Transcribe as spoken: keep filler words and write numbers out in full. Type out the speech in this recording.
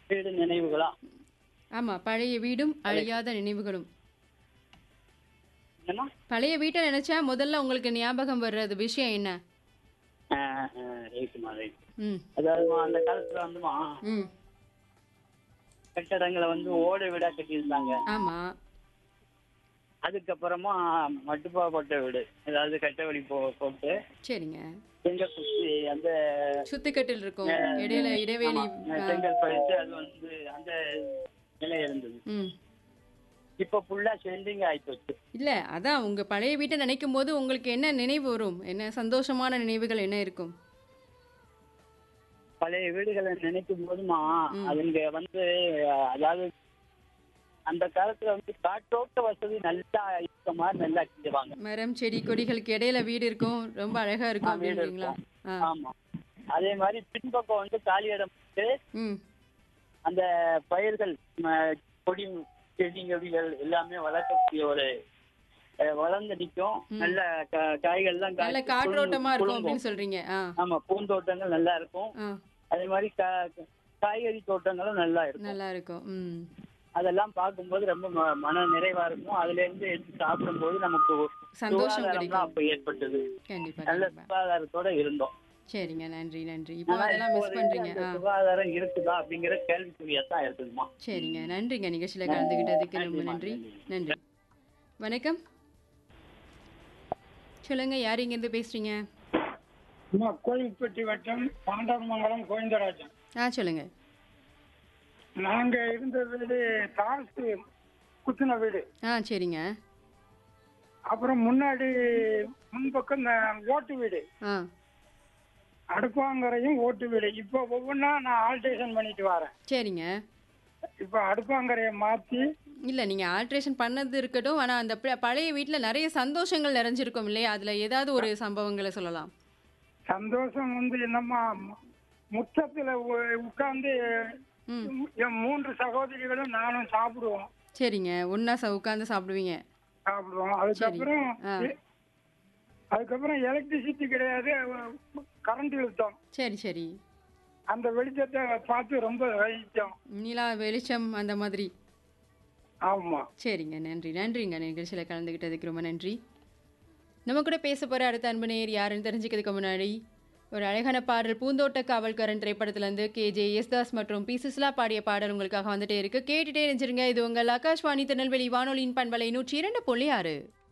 வீடு நினைவுகளா? ஆமா. பழைய வீடும், பழைய அழியாத நினைவுகளும். என்னம்மா? பழைய வீட்ட நெனச்சா முதல்ல உங்களுக்கு ஞாபகம் வர்றது விஷயம் என்ன? ஆ, ஆ, ரைட்டுமா, ரைட். ம். அதாவதுமா அந்த காலத்துல வந்துமா ம். கட்டடங்களை வந்து ஓட வீடா கட்டியிருந்தாங்க. ஆமா. அதுக்கப்புறமா மட்டுப்பா போட்ட வீடு, அதாவது கட்டவெளி போ போட்டு சரிங்க. செங்கல் சுத்தி அந்த சுத்திக்கட்டில் இருக்கும். அஹ், இடையில ஆமா, இடைவெளி. ஆ. செங்கல் பறித்து அது வந்து அந்த நிலை இருந்தது. ம். இப்ப ஃபுல்லா சென்டிங் ஆயிப்போச்சு. இல்ல, அதான் உங்க பழைய வீட்ட நினைக்கும்போது உங்களுக்கு என்ன நினைவு வரும்? என்ன சந்தோஷமான நினைவுகள் என்ன இருக்கும்? பழைய வீடுகளை நினைக்கும் போதுமா ம். அதுங்க வந்து அஹ், அதாவது அந்த காலத்துல வந்து காற்றோட்ட வசதி நல்லா இருக்க மாதிரி நல்லா செஞ்சுவாங்க. மரம், செடி, கொடிகளுக்கு இடையில வீடு இருக்கும். ரொம்ப அழகா இருக்கும் வீடு அப்படின்றீங்களா? இருக்கும். ஆ. ஆமா. அதே மாதிரி பின்பக்கம் வந்து காலி இடம் விட்டு ம். அந்த பயிர்கள் ம, கொடி செடி கொடிகள் எல்லாமே வளர்க்கக்கூடிய ஒரு அஹ், வளர்ந்து நிற்கும். ம். நல்ல கா- காய்கள்லாம் நல்ல காய்ச்சி காற்றோட்டமா குலுங்கும் இருக்கும் குலுங்கும். அப்படின்னு சொல்றீங்க. ஆ. ஆமா, பூந்தோட்டங்கள் நல்லா இருக்கும். ஆ. அதே மாதிரி கா- காய்கறி தோட்டங்களும் நல்லா இருக்கும். நல்லா இருக்கும். ம். அதெல்லாம் பார்க்கும்போது ரொம்ப ம- மன நிறைவா இருக்கும். அதுல இருந்து எடுத்து சாப்பிடும்போது நமக்கு சந்தோஷம் சுகாதாரம்லாம் கிடைக்கும். அப்ப ஏற்பட்டது. கண்டிப்பா, நல்ல கண்டிப்பா. சுகாதாரத்தோட இருந்தோம். சரிங்க. நன்றி, நன்றி. இப்போ ஆனா அதெல்லாம் மிஸ் இப்போதைக்கு பண்றீங்க. அந்த ஆ. சுகாதாரம் இருக்குதா அப்படிங்கிற கேள்விக்குறியா தான் இருக்குதுமா. சரிங்க. நன்றிங்க. நிகழ்ச்சியில கலந்துக்கிட்டதுக்கு ரொம்ப நன்றிமா, நன்றி. நன்றி. நன்றி. வணக்கம். சொல்லுங்க. யார் இங்கேருந்து பேசுறீங்க? அம்மா, கோயில்பட்டி வட்டம் பாண்டவமங்கலம் கோவிந்தராஜன். ஆ, சொல்லுங்க. நாங்க இருந்த வீடு தாசு குத்துன வீடு. ஆ, சரிங்க. அப்புறம் முன்னாடி முன்பக்கம் இந்த ஓட்டு வீடு, ஆ. அடுப்பாங்கரையும் ஓட்டு வீடு. இப்போ ஒவ்வொன்றா நான் ஆல்ட்ரேஷன் பண்ணிட்டு வரேன். சரிங்க. இப்போ அடுப்பாங்கரையை மாத்தி இல்ல, நீங்க ஆல்ட்ரேஷன் பண்ணது இருக்கட்டும். ஆனா அந்த ப பழைய வீட்ல நெறைய சந்தோஷங்கள் நிறைஞ்சிருக்கும் இல்லையா? அதுல ஏதாவது ஒரு சம்பவங்கள சொல்லலாம். சந்தோஷம் வந்து என்னம்மா, முற்றத்துல உட்கார்ந்து ம். என் மூன்று சகோதரிகளும் நானும் சாப்பிடுவோம் சரிங்க. ஒண்ணா ச உட்கார்ந்து சாப்பிடுவீங்க. சாப்பிடுவோம் சரி. அதுக்கப்புறம் ஆ. அதுக்கப்புறம் எலக்ட்ரிசிட்டி கிடையாது, கரண்ட் இழுத்தோம். சரி, சரி. அந்த வெளிச்சத்தை பார்த்து ரொம்ப ரசித்தோம். நிலா வெளிச்சம் அந்த மாதிரி. ஆமா. சரிங்க. நன்றி. நன்றிங்க. நிகழ்ச்சியில கலந்துக்கிட்டதுக்கு ரொம்ப நன்றி. நம்ம கூட பேச போற அடுத்த அன்பு நேயர் யாருன்னு தெரிஞ்சுக்கிறதுக்கு முன்னாடி, ஒரு அழகான பாடல் பூந்தோட்ட காவல்காரன் திரைப்படத்திலிருந்து கே.ஜே. யேசுதாஸ் மற்றும் பி. சுசிலா பாடிய பாடல் உங்களுக்காக வந்துட்டே இருக்கு. கேட்டுட்டே இருந்துருங்க. இது உங்கள் ஆகாஷ்வாணி திருநெல்வேலி வானொலியின் பண்பலை நூற்றி இரண்டு புள்ளி ஆறு.